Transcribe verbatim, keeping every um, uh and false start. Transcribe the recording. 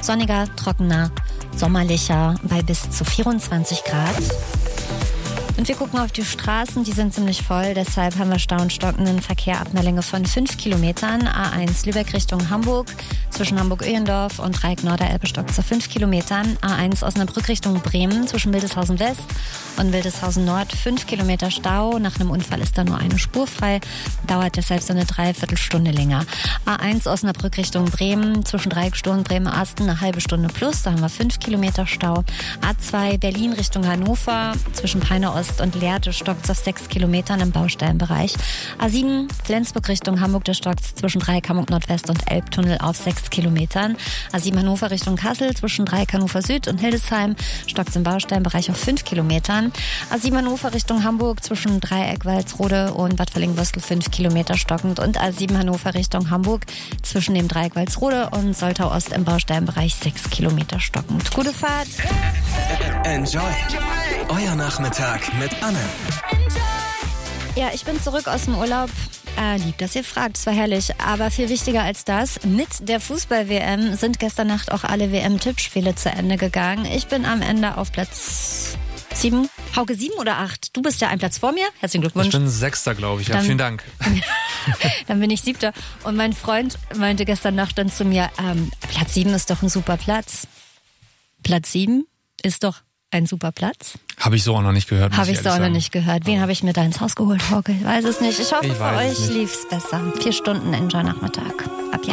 sonniger, trockener, sommerlicher bei bis zu vierundzwanzig Grad. Und wir gucken auf die Straßen, die sind ziemlich voll, deshalb haben wir Stau und stockenden Verkehr ab einer Länge von fünf Kilometern. A eins Lübeck Richtung Hamburg, zwischen Hamburg-Öhendorf und Dreieck-Norderelbe stockt zu fünf Kilometern. A eins Osnabrück Richtung Bremen, zwischen Wildeshausen West und Wildeshausen Nord, fünf Kilometer Stau. Nach einem Unfall ist da nur eine Spur frei, dauert deshalb so eine Dreiviertelstunde länger. A eins Osnabrück Richtung Bremen, zwischen Dreieckstor und Bremen-Asten eine halbe Stunde plus, da haben wir fünf Kilometer Stau. A zwei Berlin Richtung Hannover, zwischen Peine Ost und Lehrte stockt auf sechs Kilometern im Baustellenbereich. A sieben Flensburg Richtung Hamburg, da stockt zwischen Dreieck Hamburg Nordwest und Elbtunnel auf sechs Kilometern. A sieben Hannover Richtung Kassel, zwischen Dreieck Hannover Süd und Hildesheim stockt im Baustellenbereich auf fünf Kilometern. A sieben Hannover Richtung Hamburg, zwischen Dreieck Walsrode und Bad Verlingen-Bostel fünf Kilometer stockend. Und A sieben Hannover Richtung Hamburg, zwischen dem Dreieck Walsrode und Soltau Ost im Baustellenbereich sechs Kilometer stockend. Gute Fahrt! Enjoy! Euer Nachmittag mit Anne. Ja, ich bin zurück aus dem Urlaub. Äh, lieb, dass ihr fragt, es war herrlich. Aber viel wichtiger als das, mit der Fußball-W M sind gestern Nacht auch alle W M-Tippspiele zu Ende gegangen. Ich bin am Ende auf Platz sieben. Hauke, sieben oder acht? Du bist ja ein Platz vor mir. Herzlichen Glückwunsch. Ich bin Sechster, glaube ich. Ja, Dann, vielen Dank. Dann bin ich Siebter. Und mein Freund meinte gestern Nacht dann zu mir, ähm, Platz sieben ist doch ein super Platz. Platz sieben ist doch ein super Platz. Habe ich so auch noch nicht gehört. Habe ich so auch noch nicht gehört. Wen habe ich mir da ins Haus geholt, Hauke? Ich weiß es nicht. Ich hoffe, Ich für weiß euch lief's besser. Vier Stunden Enjoy-Nachmittag. Ab jetzt.